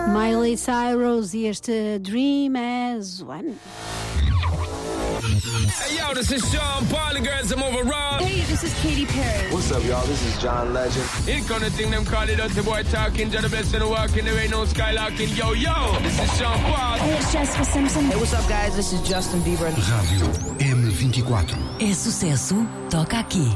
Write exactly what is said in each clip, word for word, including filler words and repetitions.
Miley Cyrus e este Dream as One. Hey yo, this is Sean Paul, the girls I'm over Rob. Hey, this is Katy Perry. What's up, y'all? This is John Legend. It gonna think them call it out the boy talking to the best of the walking, there ain't no skylarking. Yo, yo, this is Sean Paul. Hey, it's Jessica Simpson. Hey, what's up, guys? This is Justin Bieber. Rádio M vinte e quatro. É sucesso, toca aqui.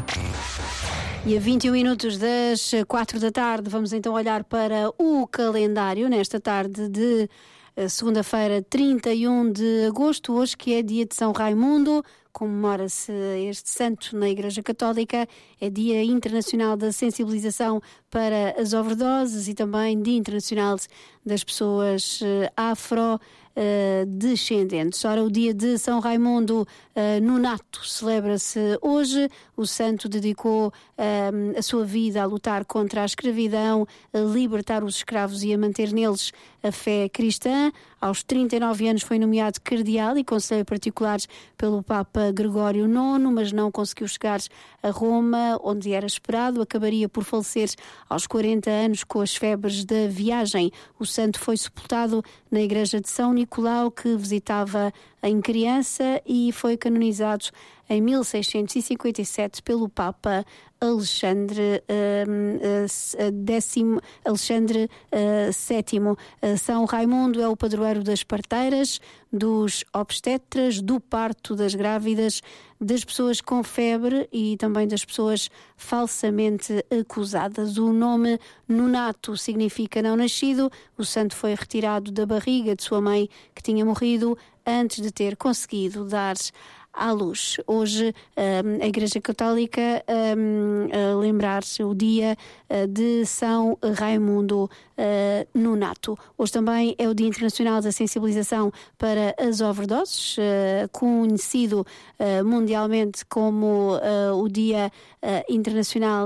E a vinte e um minutos das quatro da tarde, vamos então olhar para o calendário nesta tarde de segunda-feira, trinta e um de agosto, hoje que é dia de São Raimundo, comemora-se este santo na Igreja Católica, é Dia Internacional da Sensibilização para as Overdoses e também Dia Internacional das Pessoas Afro Uh, descendentes. Ora, o dia de São Raimundo uh, Nonato celebra-se hoje. O santo dedicou uh, a sua vida a lutar contra a escravidão, a libertar os escravos e a manter neles a fé cristã. Aos trinta e nove anos foi nomeado cardeal e conselheiro particular pelo Papa Gregório nono, mas não conseguiu chegar a Roma, onde era esperado. Acabaria por falecer aos quarenta anos com as febres da viagem. O santo foi sepultado na igreja de São Nicolau, que visitava em criança, e foi canonizado em mil seiscentos e cinquenta e sete pelo Papa Alexandre uh, décimo, Alexandre uh, sétimo. Uh, São Raimundo é o padroeiro das parteiras, dos obstetras, do parto, das grávidas, das pessoas com febre e também das pessoas falsamente acusadas. O nome Nonato significa não nascido. O santo foi retirado da barriga de sua mãe, que tinha morrido antes de ter conseguido dar à luz. Hoje um, a Igreja Católica um, a lembrar-se o dia uh, de São Raimundo uh, Nonato. Hoje também é o Dia Internacional da Sensibilização para as Overdoses, uh, conhecido uh, mundialmente como uh, o Dia uh, Internacional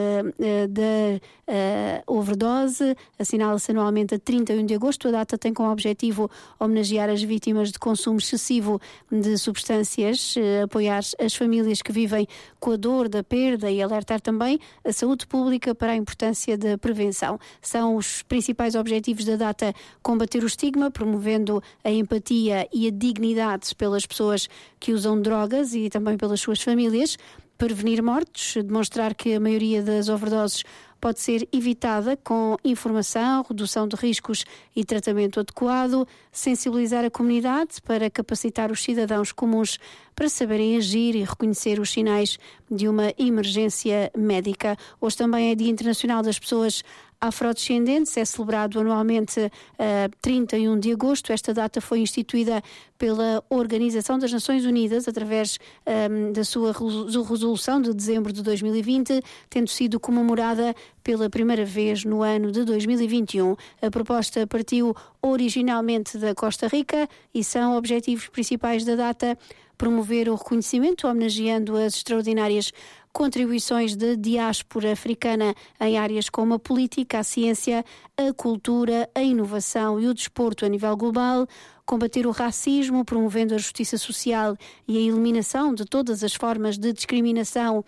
uh, da uh, Overdose. Assinala-se anualmente a trinta e um de agosto. A data tem como objetivo homenagear as vítimas de consumo excessivo de substâncias, apoiar as famílias que vivem com a dor da perda e alertar também a saúde pública para a importância da prevenção. São os principais objetivos da data: combater o estigma, promovendo a empatia e a dignidade pelas pessoas que usam drogas e também pelas suas famílias, prevenir mortes, demonstrar que a maioria das overdoses pode ser evitada com informação, redução de riscos e tratamento adequado, sensibilizar a comunidade para capacitar os cidadãos comuns para saberem agir e reconhecer os sinais de uma emergência médica. Hoje também é Dia Internacional das Pessoas Afrodescendentes, é celebrado anualmente uh, trinta e um de agosto. Esta data foi instituída pela Organização das Nações Unidas através um, da sua resolução de dezembro de dois mil e vinte, tendo sido comemorada pela primeira vez no ano de dois mil e vinte e um. A proposta partiu originalmente da Costa Rica e são objetivos principais da data: promover o reconhecimento, homenageando as extraordinárias contribuições da diáspora africana em áreas como a política, a ciência, a cultura, a inovação e o desporto a nível global, combater o racismo, promovendo a justiça social e a eliminação de todas as formas de discriminação,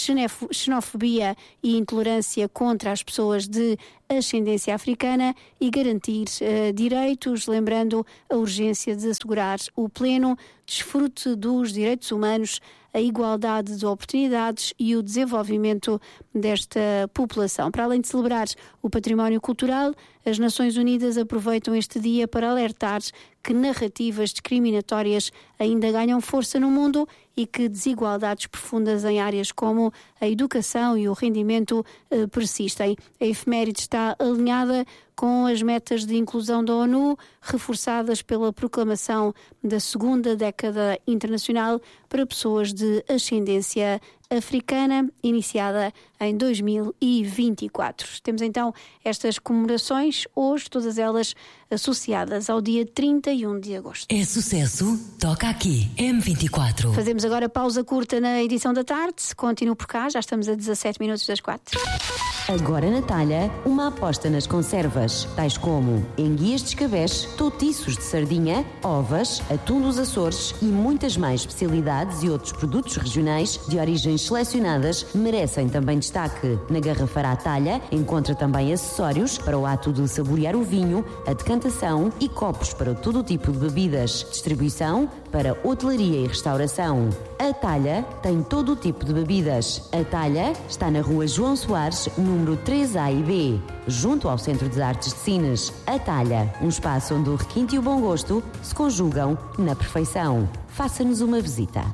xenofobia e intolerância contra as pessoas de ascendência africana, e garantir uh, direitos, lembrando a urgência de assegurar o pleno desfrute dos direitos humanos, a igualdade de oportunidades e o desenvolvimento desta população. Para além de celebrar o património cultural, as Nações Unidas aproveitam este dia para alertar que narrativas discriminatórias ainda ganham força no mundo e que desigualdades profundas em áreas como a educação e o rendimento eh, persistem. A efeméride está alinhada com as metas de inclusão da ONU, reforçadas pela proclamação da segunda década internacional para pessoas de ascendência africana, iniciada em dois mil e vinte e quatro. Temos então estas comemorações hoje, todas elas associadas ao dia trinta e um de agosto. É sucesso, toca aqui, M vinte e quatro. Fazemos agora pausa curta na edição da tarde. Continuo por cá, já estamos a dezassete minutos das quatro. Agora na talha, uma aposta nas conservas, tais como enguias de escabeche, toutiços de sardinha, ovas, atum dos Açores e muitas mais especialidades e outros produtos regionais de origens selecionadas merecem também destaque. Na garrafeira à talha encontra também acessórios para o ato de de saborear o vinho, a decantação e copos para todo o tipo de bebidas. Distribuição para hotelaria e restauração. A Talha tem todo o tipo de bebidas. A Talha está na rua João Soares, número três A e B, junto ao Centro de Artes de Sines. A Talha, um espaço onde o requinte e o bom gosto se conjugam na perfeição. Faça-nos uma visita.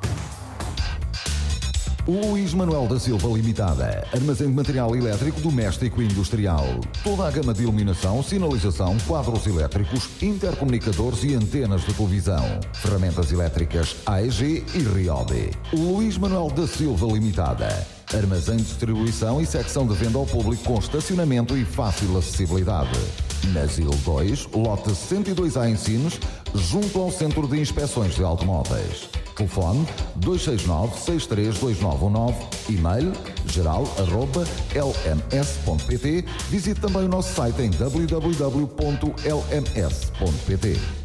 Luís Manuel da Silva Limitada. Armazém de material elétrico doméstico e industrial. Toda a gama de iluminação, sinalização, quadros elétricos, intercomunicadores e antenas de televisão. Ferramentas elétricas A E G e Ryobi. Luís Manuel da Silva Limitada. Armazém de distribuição e secção de venda ao público com estacionamento e fácil acessibilidade. Na Zil dois, lote cento e dois A em Sines, junto ao Centro de Inspeções de Automóveis. Telefone dois seis nove, seis três dois nove um nove, e-mail geral arroba l m s ponto p t. Visite também o nosso site em w w w ponto l m s ponto p t.